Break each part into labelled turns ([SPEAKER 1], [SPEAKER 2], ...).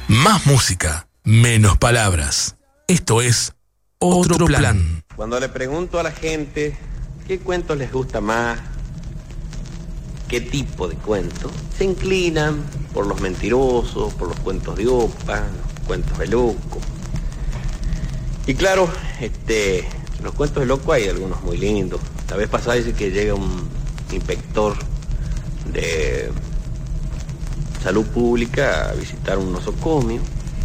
[SPEAKER 1] Más música, menos palabras. Esto es Otro Plan.
[SPEAKER 2] Cuando le pregunto a la gente qué cuentos les gusta más, qué tipo de cuentos, se inclinan por los mentirosos, por los cuentos de Opa, los cuentos de loco. Y claro, los cuentos de loco hay algunos muy lindos. La vez pasada dice que llega un inspector de salud pública a visitar un nosocomio,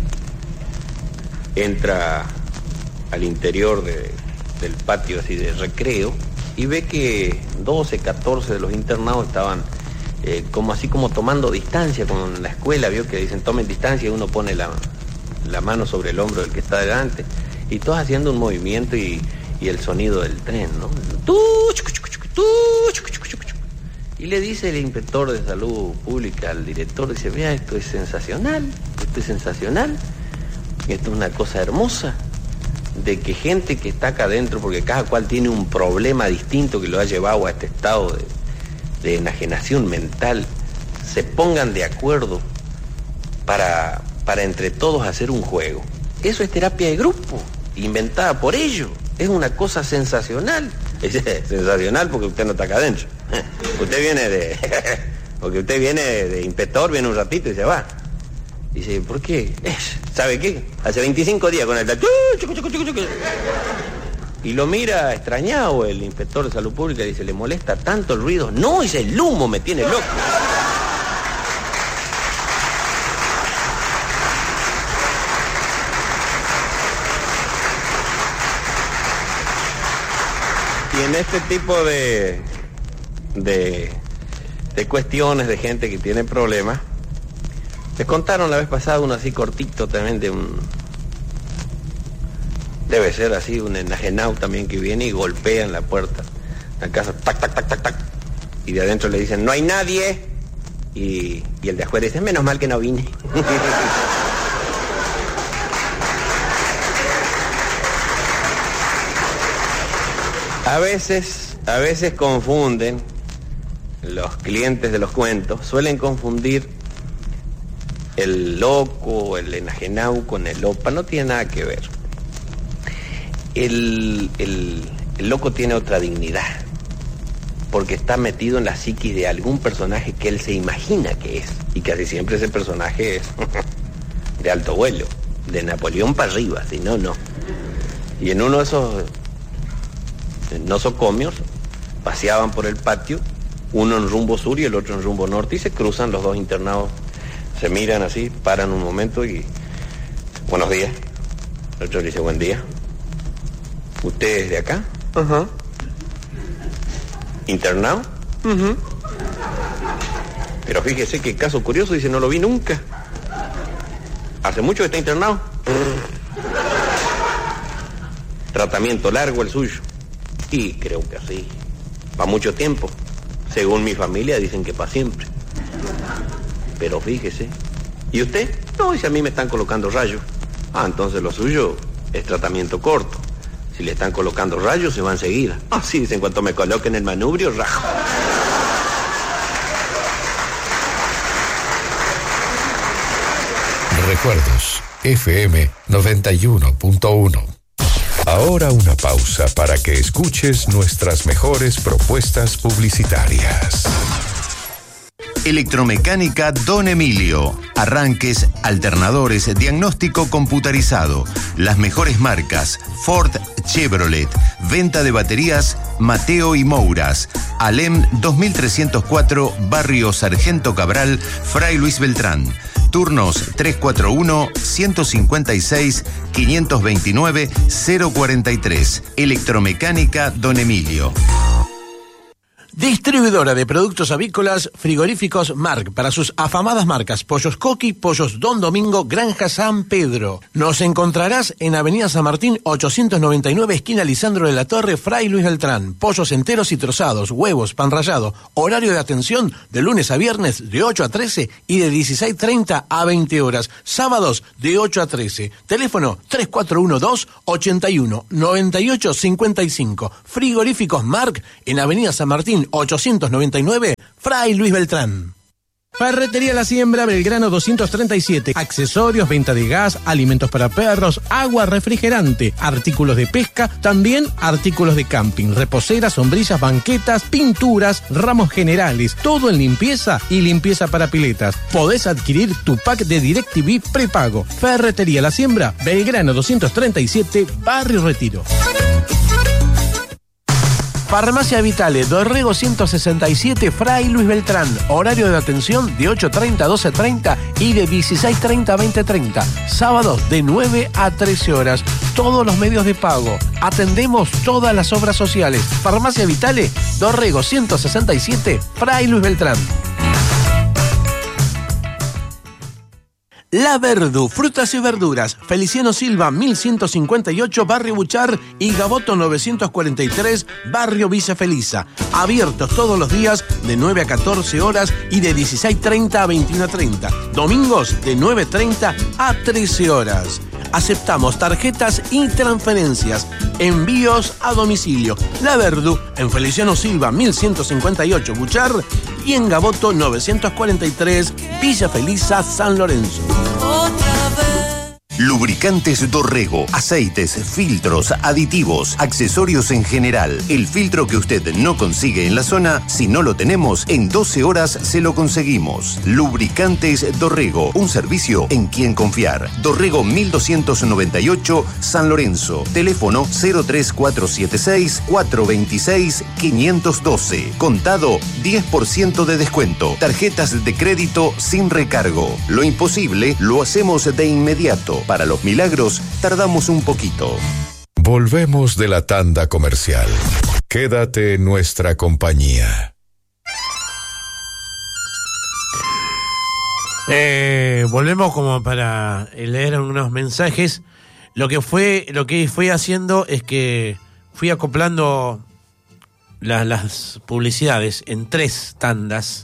[SPEAKER 2] entra al interior del patio así de recreo y ve que 12, 14 de los internados estaban como tomando distancia, como en la escuela, vio que dicen tomen distancia y uno pone la mano sobre el hombro del que está delante y todos haciendo un movimiento y el sonido del tren, ¿no? Y le dice el inspector de salud pública al director, dice, vea, esto es sensacional, esto es una cosa hermosa, de que gente que está acá adentro, porque cada cual tiene un problema distinto que lo ha llevado a este estado de enajenación mental, se pongan de acuerdo para entre todos hacer un juego. Eso es terapia de grupo, inventada por ellos, es una cosa sensacional. Es sensacional porque usted no está acá adentro. Usted viene porque usted viene de inspector, viene un ratito y se va. Dice, ¿por qué? ¿Sabe qué? Hace 25 días con el... Y lo mira extrañado el inspector de salud pública y dice, ¿le molesta tanto el ruido? No, es el humo, me tiene loco. Y en este tipo de cuestiones de gente que tiene problemas, les contaron la vez pasada uno así cortito también debe ser así, un enajenado también que viene y golpea en la puerta de la casa, tac, tac, tac, tac, tac, y de adentro le dicen, no hay nadie, y el de afuera dice, menos mal que no vine. A veces confunden, los clientes de los cuentos suelen confundir el loco, el enajenado con el opa, no tiene nada que ver. El loco tiene otra dignidad, porque está metido en la psiquis de algún personaje que él se imagina que es, y casi siempre ese personaje es de alto vuelo, de Napoleón para arriba, si no, no. Y en uno de esos nosocomios paseaban por el patio, uno en rumbo sur y el otro en rumbo norte, y se cruzan los dos internados, se miran así, paran un momento y buenos días. El otro le dice buen día. ¿Usted es de acá?
[SPEAKER 3] Ajá.
[SPEAKER 2] ¿Internado?
[SPEAKER 3] Uh-huh.
[SPEAKER 2] Pero fíjese que caso curioso, dice, no lo vi nunca. ¿Hace mucho que está internado? Tratamiento largo el suyo. Y creo que sí. ¿Para mucho tiempo? Según mi familia dicen que para siempre. Pero fíjese. ¿Y usted? No, dice, a mí me están colocando rayos. Ah, entonces lo suyo es tratamiento corto. Si le están colocando rayos, se va enseguida. Ah, sí, dice, en cuanto me coloquen el manubrio, rajo.
[SPEAKER 4] Recuerdos, FM 91.1. Ahora una pausa para que escuches nuestras mejores propuestas publicitarias.
[SPEAKER 5] Electromecánica Don Emilio. Arranques, alternadores, diagnóstico computarizado. Las mejores marcas: Ford, Chevrolet. Venta de baterías: Mateo y Mouras. Alem 2304, Barrio Sargento Cabral, Fray Luis Beltrán. Turnos 341-156-529-043. Electromecánica Don Emilio.
[SPEAKER 6] Distribuidora de productos avícolas frigoríficos Marc para sus afamadas marcas Pollos Coqui, Pollos Don Domingo, Granja San Pedro. Nos encontrarás en Avenida San Martín 899, esquina Lisandro de la Torre, Fray Luis Beltrán. Pollos enteros y trozados, huevos, pan rallado. Horario de atención de lunes a viernes de 8 a 13 y de 16:30 a 20 horas. Sábados de 8 a 13. Teléfono 3412-819855. Frigoríficos Marc en Avenida San Martín 899, Fray Luis Beltrán. Ferretería La Siembra, Belgrano 237. Accesorios, venta de gas, alimentos para perros, agua refrigerante, artículos de pesca, también artículos de camping, reposeras, sombrillas, banquetas, pinturas, ramos generales, todo en limpieza y limpieza para piletas. Podés adquirir tu pack de DirecTV prepago. Ferretería La Siembra, Belgrano 237, Barrio Retiro. Farmacia Vitale, Dorrego 167, Fray Luis Beltrán. Horario de atención de 8:30 a 12:30 y de 16:30 a 20:30. Sábados de 9 a 13 horas. Todos los medios de pago. Atendemos todas las obras sociales. Farmacia Vitale, Dorrego 167, Fray Luis Beltrán. La Verdu, frutas y verduras, Feliciano Silva, 1158, Barrio Buchar y Gaboto 943, Barrio Villa Felisa. Abiertos todos los días de 9 a 14 horas y de 16:30 a 21:30. Domingos de 9:30 a 13 horas. Aceptamos tarjetas y transferencias. Envíos a domicilio. La Verdu, en Feliciano Silva, 1158, Buchar y en Gaboto 943, Villa Felisa, San Lorenzo.
[SPEAKER 5] Lubricantes Dorrego, aceites, filtros, aditivos, accesorios en general. El filtro que usted no consigue en la zona, si no lo tenemos, en 12 horas se lo conseguimos. Lubricantes Dorrego, un servicio en quien confiar. Dorrego 1298, San Lorenzo. Teléfono 03476 426 512. Contado 10% de descuento. Tarjetas de crédito sin recargo. Lo imposible lo hacemos de inmediato. Para los milagros, tardamos un poquito.
[SPEAKER 4] Volvemos de la tanda comercial. Quédate en nuestra compañía.
[SPEAKER 6] Volvemos como para leer unos mensajes. Lo que fui haciendo es que fui acoplando las publicidades en 3 tandas.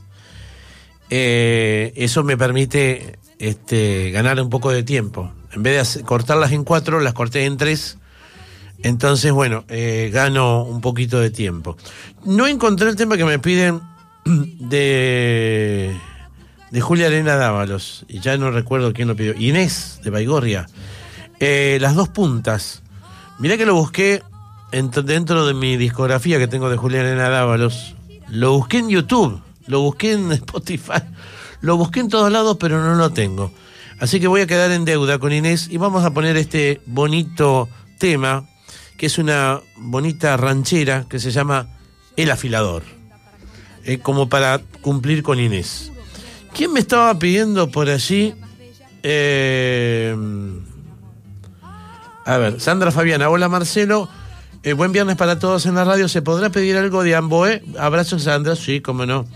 [SPEAKER 6] Eso me permite ganar un poco de tiempo. En vez de cortarlas en 4, las corté en 3. Entonces, bueno, gano un poquito de tiempo. No encontré el tema que me piden de Julia Elena Dávalos. Y ya no recuerdo quién lo pidió. Inés, de Baigorria. Las 2 puntas. Mirá que lo busqué dentro de mi discografía que tengo de Julia Elena Dávalos. Lo busqué en YouTube. Lo busqué en Spotify. Lo busqué en todos lados, pero no lo tengo. Así que voy a quedar en deuda con Inés y vamos a poner este bonito tema, que es una bonita ranchera que se llama El Afilador, como para cumplir con Inés. ¿Quién me estaba pidiendo por allí? A ver, Sandra Fabiana. Hola, Marcelo. Buen viernes para todos en la radio. ¿Se podrá pedir algo de Amboé? Abrazos, Sandra. Sí, cómo no.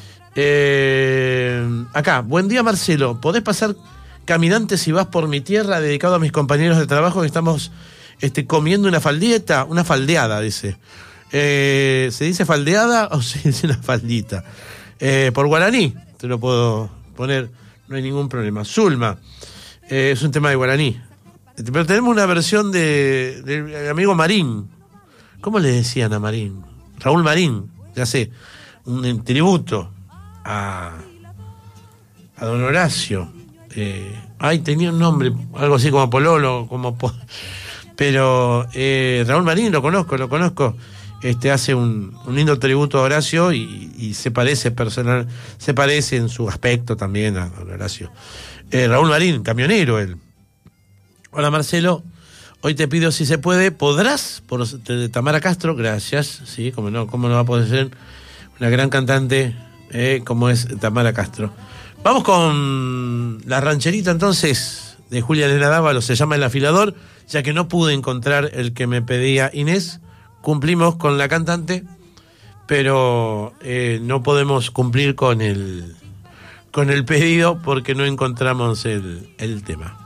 [SPEAKER 6] Acá, buen día, Marcelo. ¿Podés pasar Caminante si vas por mi tierra? Dedicado a mis compañeros de trabajo que estamos comiendo una faldita, una faldeada, dice. ¿Se dice faldeada o se dice una faldita? Por guaraní, te lo puedo poner, no hay ningún problema. Zulma, es un tema de guaraní. Pero tenemos una versión del amigo Marín. ¿Cómo le decían a Marín? Raúl Marín, ya sé, un tributo a don Horacio. Tenía un nombre, algo así como Pololo, pero Raúl Marín lo conozco. Hace un lindo tributo a Horacio y se parece en su aspecto también a don Horacio. Raúl Marín, camionero él. Hola, Marcelo, hoy te pido si se puede, ¿podrás? De Tamara Castro, gracias, sí, cómo no va a poder ser una gran cantante como es Tamara Castro. Vamos con la rancherita entonces de Julia Elena Dávalos, se llama El Afilador, ya que no pude encontrar el que me pedía Inés. Cumplimos con la cantante, pero no podemos cumplir con el pedido porque no encontramos el tema.